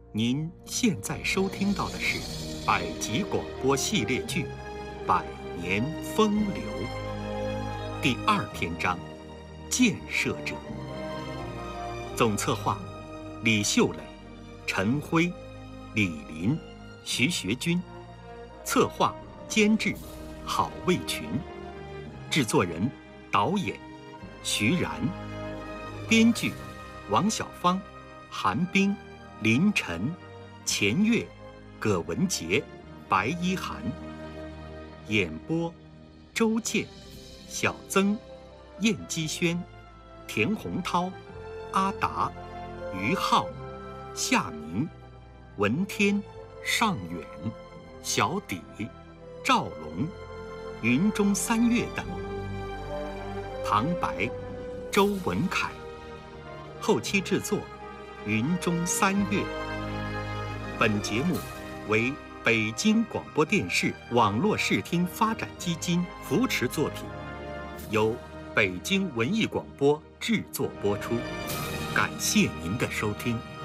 您现在收听到的是百集广播系列剧《百年风流》第2篇章《建设者》。总策划：李秀磊、陈辉、李林、徐学军。策划、监制：郝卫群。制作人、导演：徐然。编剧：王小芳、韩冰、林晨、钱月、葛文杰、白一涵。演播：周健、小曾、燕姬轩、田洪涛、阿达、于浩、夏明、文天、尚远、小底、赵龙、云中三月等。旁白：周文凯。后期制作：云中三月。本节目为北京广播电视网络视听发展基金扶持作品，由北京文艺广播制作播出。感谢您的收听。